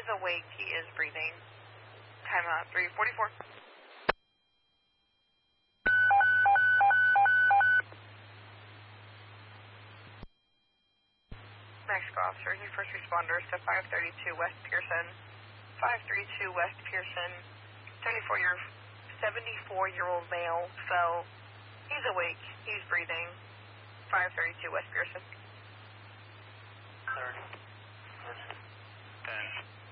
is awake. He is breathing. Time out. 3:44. Mexico officer, he first responders to 532 West Pearson. 532 West Pearson. 74-year-old male fell. He's awake. He's breathing. 532 West Pearson. 30. 10.